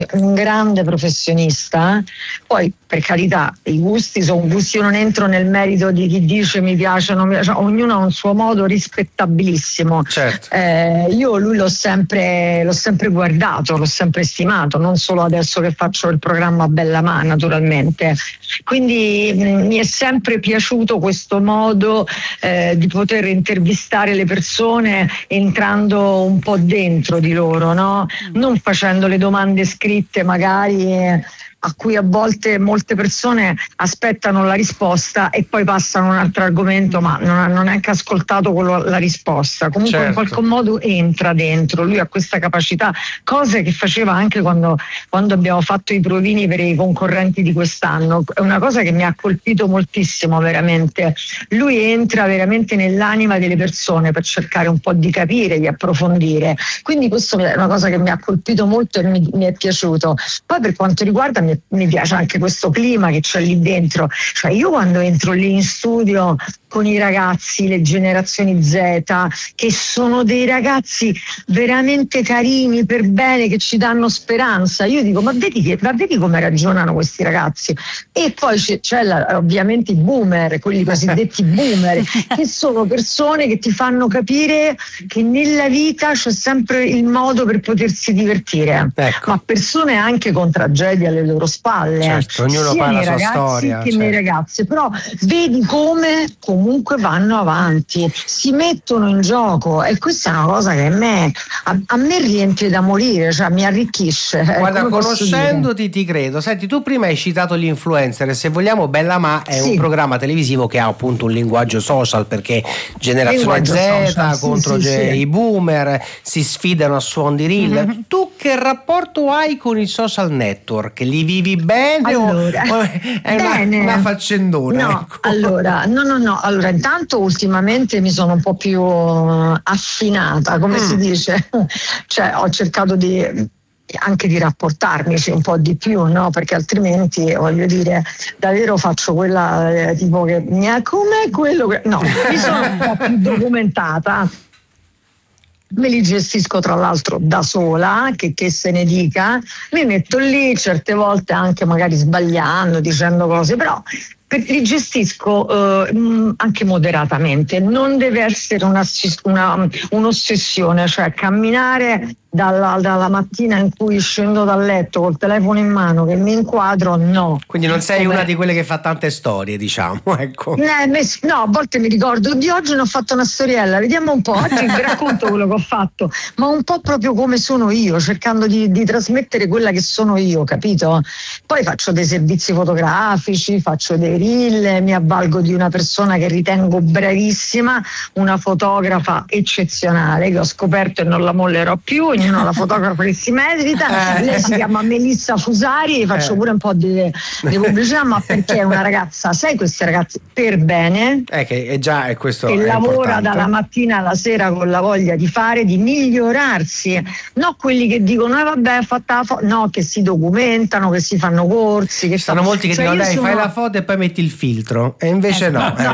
un grande professionista. Poi, per carità, i gusti sono gusti, io non entro nel merito di chi dice mi piace o non mi piace, ognuno ha un suo modo rispettabilissimo. Certo. Io lui l'ho sempre guardato, l'ho sempre stimato, non solo adesso che faccio il programma Bella Ma, naturalmente. Quindi mi è sempre piaciuto questo modo di poter intervistare le persone entrando un po' dentro di loro, no? Non facendo le domande scritte magari a cui a volte molte persone aspettano la risposta e poi passano a un altro argomento, ma non hanno neanche ascoltato la risposta. Comunque certo. In qualche modo entra dentro, lui ha questa capacità, cose che faceva anche quando abbiamo fatto i provini per i concorrenti di quest'anno. È una cosa che mi ha colpito moltissimo, veramente. Lui entra veramente nell'anima delle persone per cercare un po' di capire, di approfondire. Quindi questo è una cosa che mi ha colpito molto e mi è piaciuto. Poi per quanto riguarda mi piace anche questo clima che c'è lì dentro, cioè io quando entro lì in studio con i ragazzi, le generazioni Z, che sono dei ragazzi veramente carini, per bene, che ci danno speranza, io dico ma vedi come ragionano questi ragazzi. E poi c'è ovviamente i boomer, quelli cosiddetti boomer, che sono persone che ti fanno capire che nella vita c'è sempre il modo per potersi divertire, ecco. Ma persone anche con tragedie alle loro spalle, certo, ognuno sia parla nei la sua ragazzi storia, che certo. nei ragazzi, però vedi come comunque vanno avanti, si mettono in gioco, e questa è una cosa che a me riempie da morire, cioè mi arricchisce. Guarda, conoscendoti ti credo. Senti, tu prima hai citato gli influencer e se vogliamo Bella Ma è un programma televisivo che ha appunto un linguaggio social, perché generazione Z social, contro i boomer si sfidano a suon di reel. Mm-hmm. Tu che rapporto hai con i social network? Li vivi bene o è una faccendona? No, ecco. allora intanto ultimamente mi sono un po' più affinata, come si dice, cioè ho cercato anche di rapportarmici un po' di più, no? Perché altrimenti, voglio dire, davvero faccio quella tipo che come quello che no, mi sono un po' più documentata. Me li gestisco tra l'altro da sola, che se ne dica, mi metto lì certe volte anche magari sbagliando, dicendo cose, però li gestisco anche moderatamente. Non deve essere un'ossessione, cioè camminare dalla mattina in cui scendo dal letto col telefono in mano che mi inquadro, no. Quindi non sei una di quelle che fa tante storie, diciamo, ecco. No, a volte mi ricordo di oggi ne ho fatto una storiella, vediamo un po', oggi vi racconto quello che ho fatto, ma un po' proprio come sono io, cercando di trasmettere quella che sono io, capito? Poi faccio dei servizi fotografici, faccio dei reel, mi avvalgo di una persona che ritengo bravissima, una fotografa eccezionale che ho scoperto e non la mollerò più, ognuno la fotografa che si merita. Lei si chiama Melissa Fusari, faccio pure un po' di pubblicità, ma perché è una ragazza, sai, queste ragazze per bene, che è già è questo, che è lavora importante. dalla mattina alla sera con la voglia di fare, di migliorarsi, no quelli che dicono vabbè fatta la no, che si documentano, che si fanno corsi, che stanno molti che dicono dai fai la foto e poi metti il filtro, e invece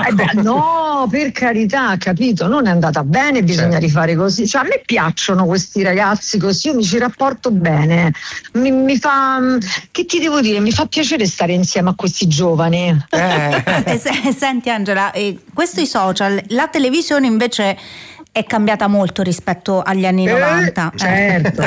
no, per carità, capito, non è andata bene, bisogna rifare così, cioè a me piacciono questi ragazzi così, io mi ci rapporto bene, mi fa, che ti devo dire, mi fa piacere stare insieme a questi giovani. Senti Angela, questo i social, la televisione invece è cambiata molto rispetto agli anni 90. Certo.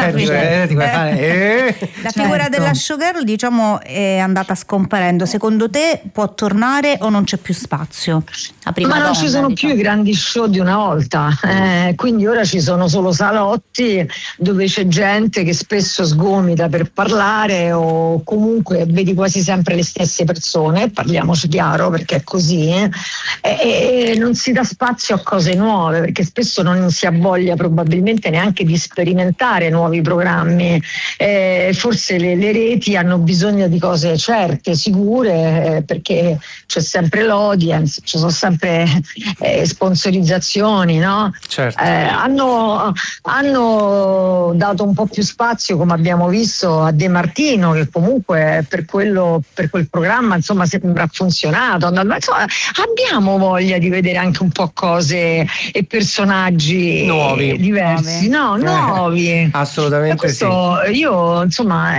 La figura della showgirl, diciamo, è andata scomparendo. Secondo te può tornare o non c'è più spazio? Ma non ci sono più i grandi show di una volta, quindi ora ci sono solo salotti dove c'è gente che spesso sgomita per parlare, o comunque vedi quasi sempre le stesse persone, parliamoci chiaro perché è così, e non si dà spazio a cose nuove, perché spesso non si ha voglia probabilmente neanche di sperimentare nuovi programmi, forse le reti hanno bisogno di cose certe, sicure, perché c'è sempre l'audience, ci sono sempre sponsorizzazioni, no? Certo. Hanno dato un po' più spazio, come abbiamo visto, a De Martino, che comunque per quel programma insomma sembra funzionato. Insomma, abbiamo voglia di vedere anche un po' cose e personaggi nuovi, diversi, nuovi. Assolutamente questo, sì. Io insomma